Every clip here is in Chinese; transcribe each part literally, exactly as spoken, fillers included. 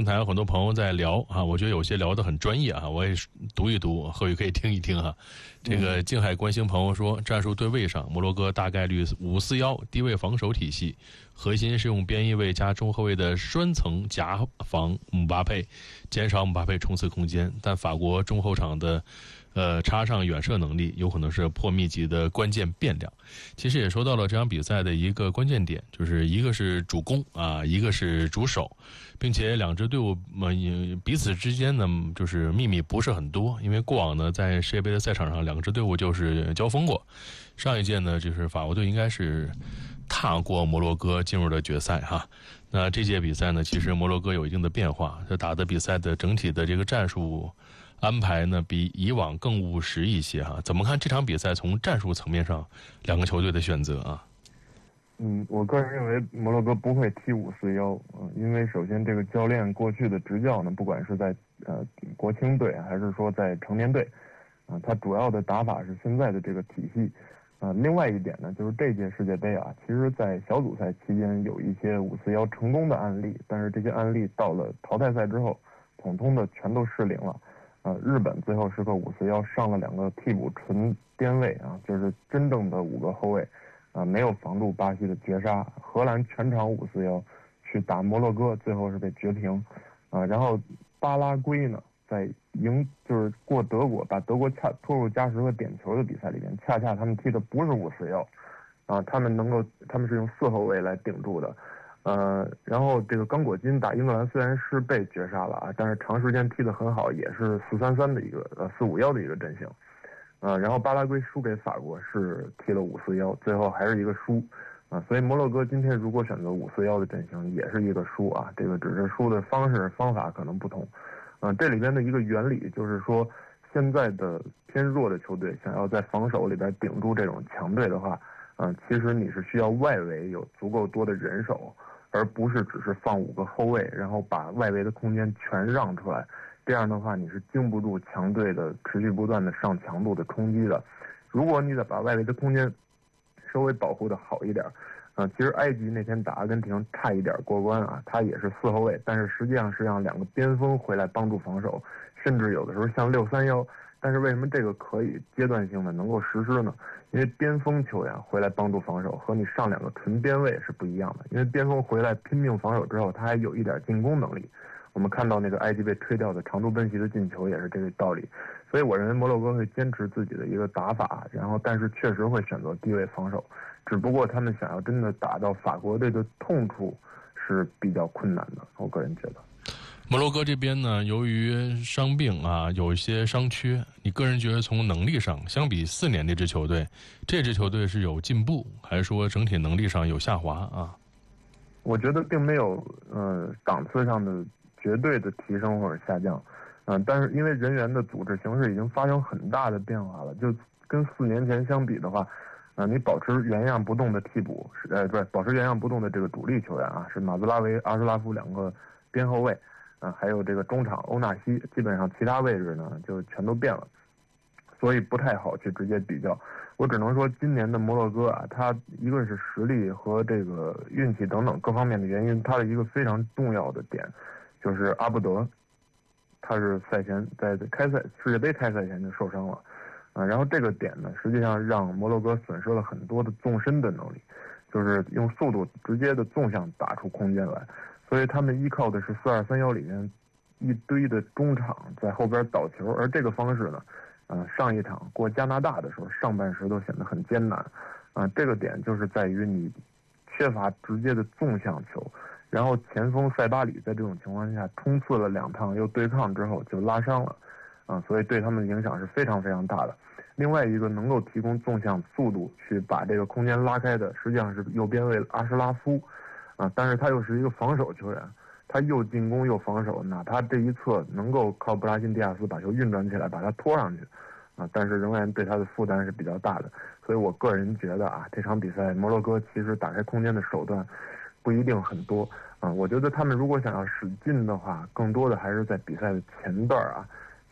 台有很多朋友在聊啊，我觉得有些聊得很专业啊，我也读一读，贺宇可以听一听啊。这个静海观星朋友说，战术对位上，摩洛哥大概率五四幺低位防守体系，核心是用边翼位加中后卫的双层夹防姆巴佩，减少姆巴佩冲刺空间。但法国中后场的呃插上远射能力有可能是破密集的关键变量。其实也说到了这场比赛的一个关键点，就是一个是主攻啊，一个是主守，并且两支队伍呃彼此之间呢就是秘密不是很多，因为过往呢在世界杯的赛场上两支队伍就是交锋过。上一届呢就是法国队应该是踏过摩洛哥进入了决赛哈。那这届比赛呢，其实摩洛哥有一定的变化，他打的比赛的整体的这个战术安排呢比以往更务实一些哈。怎么看这场比赛从战术层面上两个球队的选择啊？ 嗯，我个人认为摩洛哥不会踢五四幺，嗯，因为首先这个教练过去的执教呢，不管是在呃国青队还是说在成年队，啊、呃，他主要的打法是现在的这个体系。呃，另外一点呢，就是这届世界杯啊，其实在小组赛期间有一些五四幺成功的案例，但是这些案例到了淘汰赛之后，统统的全都失灵了。呃，日本最后时刻五四幺上了两个替补纯边卫啊，就是真正的五个后卫。啊，没有防住巴西的绝杀。荷兰全场五四幺去打摩洛哥，最后是被绝平。啊，然后巴拉圭呢，在赢就是过德国，把德国恰拖入加时和点球的比赛里面，恰恰他们踢的不是五四幺，啊，他们能够他们是用四后卫来顶住的。呃，然后这个刚果金打英格兰虽然是被绝杀了啊，但是长时间踢得很好，也是四三三的一个呃四五幺的一个阵型。呃，然后巴拉圭输给法国是踢了五四幺，最后还是一个输，啊，所以摩洛哥今天如果选择五四幺的阵型，也是一个输啊，这个只是输的方式方法可能不同，啊，这里边的一个原理就是说，现在的偏弱的球队想要在防守里边顶住这种强队的话，啊，其实你是需要外围有足够多的人手，而不是只是放五个后卫，然后把外围的空间全让出来。这样的话，你是经不住强队的持续不断的上强度的冲击的。如果你得把外围的空间稍微保护的好一点，啊、呃，其实埃及那天打阿根廷差一点过关啊，他也是四后卫，但是实际上是让两个边锋回来帮助防守，甚至有的时候像六三幺。但是为什么这个可以阶段性的能够实施呢？因为边锋球员回来帮助防守和你上两个纯边卫是不一样的，因为边锋回来拼命防守之后，他还有一点进攻能力。我们看到那个埃及被吹掉的长途奔袭的进球也是这个道理，所以我认为摩洛哥会坚持自己的一个打法，然后但是确实会选择低位防守，只不过他们想要真的打到法国队的痛处是比较困难的，我个人觉得。 摩洛哥这边呢，由于伤病啊，有一些伤缺，你个人觉得从能力上，相比四年那支球队，这支球队是有进步，还是说整体能力上有下滑啊？ 我觉得并没有呃档次上的绝对的提升或者下降，嗯、呃，但是因为人员的组织形式已经发生很大的变化了，就跟四年前相比的话，啊、呃，你保持原样不动的替补是呃不是保持原样不动的这个主力球员啊，是马兹拉维、阿什拉夫两个边后卫，啊、呃，还有这个中场欧纳西，基本上其他位置呢就全都变了，所以不太好去直接比较。我只能说，今年的摩洛哥啊，它一个是实力和这个运气等等各方面的原因，它的一个非常重要的点。就是阿布德，他是赛前在开赛世界杯开赛前就受伤了，啊，然后这个点呢，实际上让摩洛哥损失了很多的纵深的能力，就是用速度直接的纵向打出空间来，所以他们依靠的是四二三幺里面一堆的中场在后边倒球，而这个方式呢，呃，上一场过加拿大的时候，上半时都显得很艰难，啊，这个点就是在于你缺乏直接的纵向球。然后前锋塞巴里在这种情况下冲刺了两趟又对抗之后就拉伤了，啊，所以对他们的影响是非常非常大的。另外一个能够提供纵向速度去把这个空间拉开的，实际上是右边卫阿什拉夫，啊，但是他又是一个防守球员，他又进攻又防守，哪怕这一侧能够靠布拉辛迪亚斯把球运转起来把他拖上去，啊，但是仍然对他的负担是比较大的。所以我个人觉得啊，这场比赛摩洛哥其实打开空间的手段不一定很多啊，我觉得他们如果想要使劲的话，更多的还是在比赛的前段啊，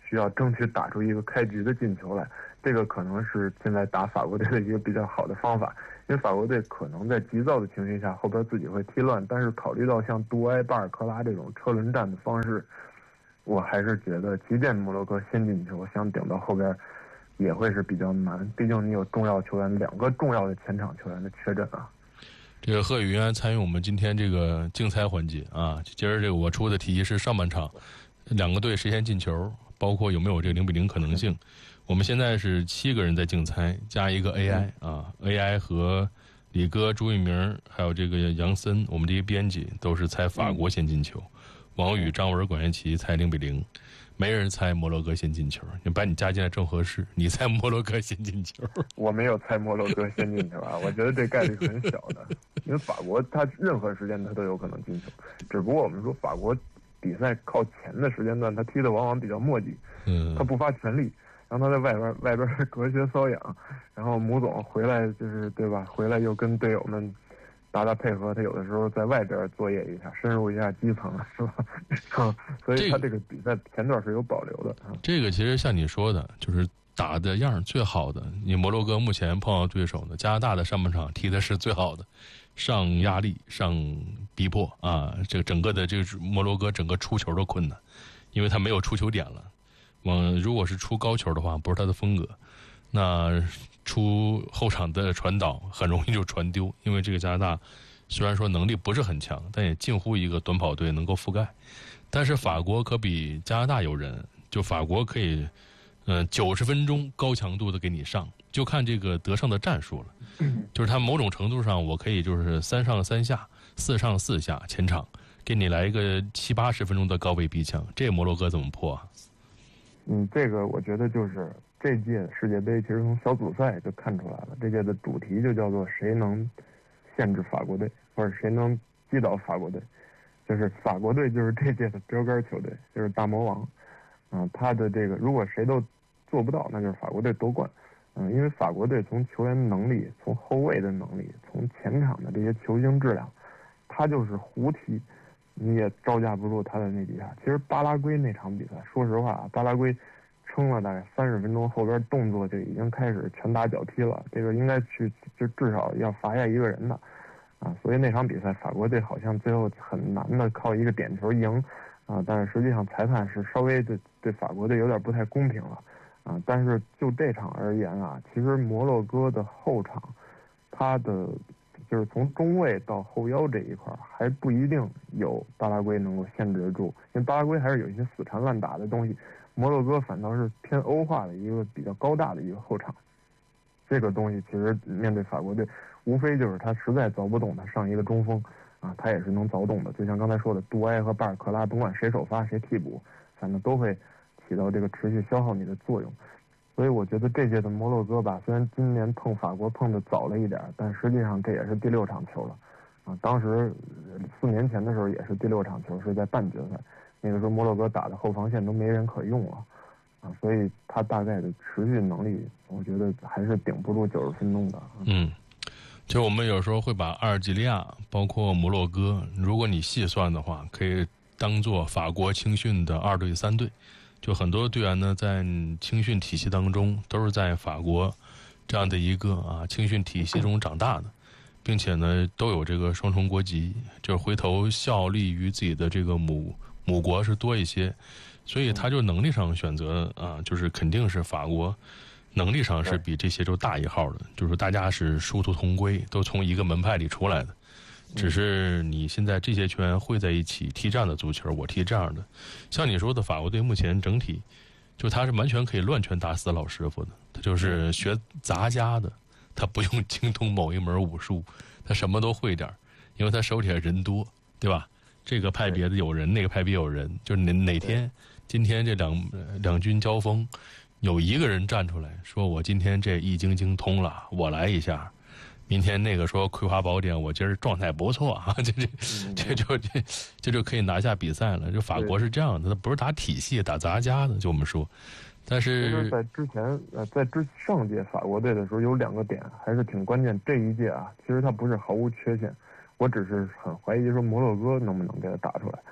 需要争取打出一个开局的进球来，这个可能是现在打法国队的一个比较好的方法。因为法国队可能在急躁的情绪下，后边自己会踢乱，但是考虑到像杜埃、巴尔科拉这种车轮战的方式，我还是觉得，即便摩洛哥先进球，想顶到后边，也会是比较难。毕竟你有重要球员，两个重要的前场球员的缺阵啊。 这个贺宇原来参与我们今天这个竞猜环节啊，今儿这个我出的题是上半场两个队谁先进球，包括有没有这个零比零可能性。我们现在是七个人在竞猜，加一个 A I 啊 ，A I 和李哥、朱一鸣还有这个杨森，我们这些编辑都是猜法国先进球，王宇、张文、管元奇猜零比零，没人猜摩洛哥先进球。你把你加进来正合适，你猜摩洛哥先进球。 我没有猜摩洛哥先进球啊，我觉得这概率很小的，因为法国他任何时间他都有可能进球，只不过我们说法国比赛靠前的时间段他踢的往往比较磨叽， 嗯， 他不发全力。然后他在外边外边隔靴搔痒，然后姆总回来就是对吧？回来又跟队友们打打配合，他有的时候在外边作业一下，深入一下基层，是吧？所以他这个比赛前段是有保留的。 这个其实像你说的，就是打的样最好的。你摩洛哥目前碰到对手呢，加拿大的上半场踢的是最好的，上压力、上逼迫啊，这个整个的这个摩洛哥整个出球的困难，因为他没有出球点了。嗯，如果是出高球的话，不是他的风格，那出后场的传导很容易就传丢。因为这个加拿大虽然说能力不是很强，但也近乎一个短跑队能够覆盖。但是法国可比加拿大有人，就法国可以，嗯，九十分钟高强度的给你上，就看这个德尚的战术了。就是他某种程度上，我可以就是三上三下、四上四下前场，给你来一个七八十分钟的高位逼抢，这摩洛哥怎么破啊？ 嗯，这个我觉得就是这届世界杯其实从小组赛就看出来了，这届的主题就叫做谁能限制法国队，或者谁能击倒法国队，就是法国队就是这届的标杆球队，就是大魔王。嗯、呃，他的这个如果谁都做不到，那就是法国队夺冠。嗯、呃，因为法国队从球员能力、从后卫的能力、从前场的这些球星质量，他就是胡踢。你也招架不住他的那几下。其实巴拉圭那场比赛，说实话啊，巴拉圭撑了大概三十分钟，后边动作就已经开始拳打脚踢了，这个应该去就至少要罚下一个人的，啊，所以那场比赛法国队好像最后很难的靠一个点球赢，啊，但是实际上裁判是稍微对对法国队有点不太公平了，啊，但是就这场而言啊，其实摩洛哥的后场，他的。就是从中卫到后腰这一块还不一定有巴拉圭能够限制得住，因为巴拉圭还是有一些死缠烂打的东西，摩洛哥反倒是偏欧化的一个比较高大的一个后场，这个东西其实面对法国队，无非就是他实在凿不动，他上一个中锋啊，他也是能凿动的，就像刚才说的杜埃和巴尔克拉，甭管谁首发谁替补，反正都会起到这个持续消耗你的作用。所以我觉得这届的摩洛哥吧，虽然今年碰法国碰的早了一点，但实际上这也是第六场球了，啊，当时四年前的时候也是第六场球，是在半决赛，那个时候摩洛哥打的后防线都没人可用了，啊，所以他大概的持续能力，我觉得还是顶不住九十分钟的。 嗯，就我们有时候会把阿尔及利亚，包括摩洛哥，如果你细算的话，可以当做法国青训的二队三队。就很多队员呢，在青训体系当中都是在法国这样的一个啊青训体系中长大的，并且呢都有这个双重国籍，就是回头效力于自己的这个母母国是多一些，所以他就能力上选择啊，就是肯定是法国能力上是比这些都大一号的，就是大家是殊途同归，都从一个门派里出来的。只是你现在这些球员会在一起踢这样的足球，我踢这样的。像你说的，法国队目前整体，就他是完全可以乱拳打死老师傅的，他就是学杂家的，他不用精通某一门武术，他什么都会点，因为他手底下人多，对吧？这个派别的有人，那个派别有人，就是哪哪天今天这两两军交锋，有一个人站出来说我今天这易经精通了，我来一下。明天那个说《葵花宝典》，我今儿状态不错啊，这这这就这这就可以拿下比赛了。就法国是这样的，他不是打体系，打杂家的，就我们说。但是在之前呃，在之上届法国队的时候，有两个点还是挺关键。这一届啊，其实他不是毫无缺陷，我只是很怀疑说摩洛哥能不能给他打出来。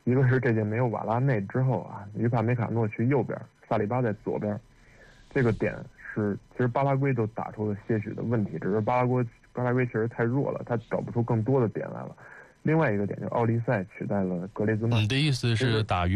一个是这届没有瓦拉内之后啊，于帕梅卡诺去右边，萨利巴在左边，这个点是其实巴拉圭都打出了些许的问题，只是巴拉圭巴拉圭确实太弱了，他找不出更多的点来了。另外一个点就是奥利塞取代了格雷兹曼。 你的意思是打于